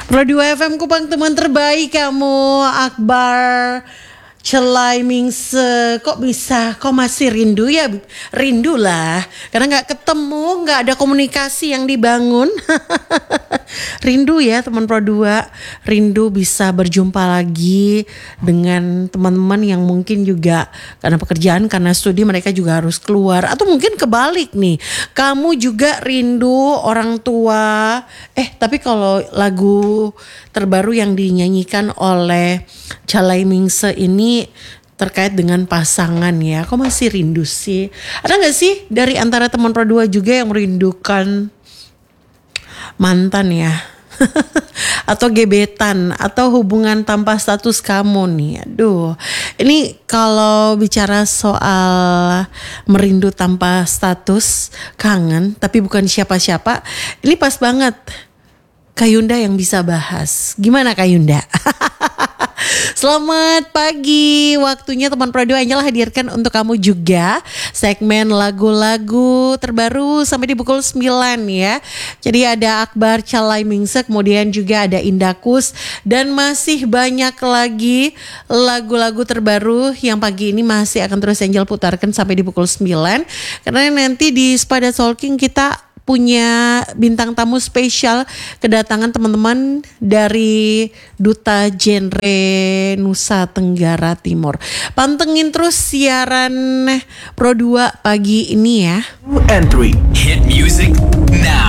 Pro 2 FM Kupang, teman terbaik kamu, Akbar Celaimingse. Kok bisa? Kok masih rindu ya? Rindu lah, karena gak ketemu, gak ada komunikasi yang dibangun. Rindu ya teman Pro 2. Rindu bisa berjumpa lagi dengan teman-teman yang mungkin juga karena pekerjaan, karena studi mereka juga harus keluar. Atau mungkin kebalik nih, kamu juga rindu orang tua. Tapi kalau lagu terbaru yang dinyanyikan oleh Celaimingse ini terkait dengan pasangan ya, kok masih rindu sih? Ada gak sih dari antara teman Pro 2 juga yang merindukan mantan ya? Atau gebetan, atau hubungan tanpa status kamu nih? Aduh, ini kalau bicara soal merindu tanpa status, kangen tapi bukan siapa-siapa, ini pas banget Kak Yunda yang bisa bahas. Gimana Kak Yunda? Selamat pagi, waktunya teman Pro 2 Angel hadirkan untuk kamu juga segmen lagu-lagu terbaru sampai di pukul 9 ya. Jadi ada Akbar Celaimingse, kemudian juga ada Indakus, dan masih banyak lagi lagu-lagu terbaru yang pagi ini masih akan terus Angel putarkan sampai di pukul 9. Karena nanti di Spada Talking kita punya bintang tamu spesial, kedatangan teman-teman dari Duta Genre Nusa Tenggara Timur. Pantengin terus siaran Pro 2 pagi ini ya. And 3. Hit music now.